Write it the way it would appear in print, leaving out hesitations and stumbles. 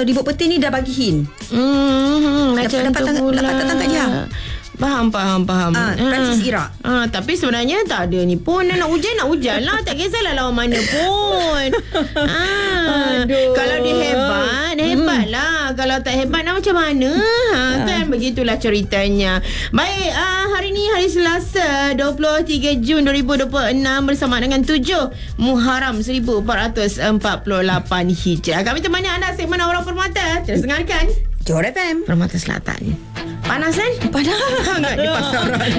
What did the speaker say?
ribut peti ni dah bagi hint. Macam tu pula. Dapat tangkap dia. Faham. Perancis Iraq. Tapi sebenarnya tak ada ni pun. Nak hujan lah. Tak kisahlah lawan mana pun. Kalau dia hebat lah. Kalau tak hebat nak macam mana? Kan begitulah ceritanya. Baik, hari ni hari Selasa 23 Jun 2026 bersama dengan 7 Muharram 1448 Hijrah. Kami temani anda segmen Orang Permata. Terus dengarkan Johor FM Permata Selatan. Panas kan? Panas. Hangat di pasaran.